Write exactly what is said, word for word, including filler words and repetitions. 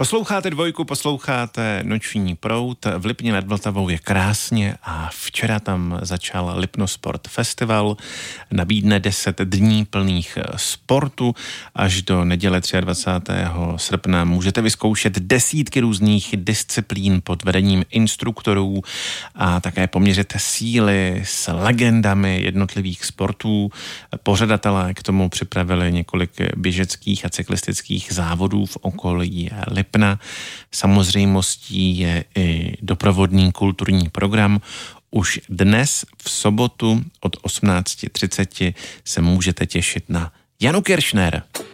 Posloucháte Dvojku, posloucháte Noční proud. V Lipně nad Vltavou je krásně a včera tam začal Lipnosport Festival. Nabídne deset dní plných sportu. Až do neděle dvacátého třetího srpna můžete vyzkoušet desítky různých disciplín pod vedením instruktorů a také poměřit síly s legendami jednotlivých sportů. Pořadatelé k tomu připravili několik běžeckých a cyklistických závodů v okolí Lipna. Samozřejmostí je i doprovodný kulturní program. Už dnes v sobotu od osmnáct třicet se můžete těšit na Janu Kiršner.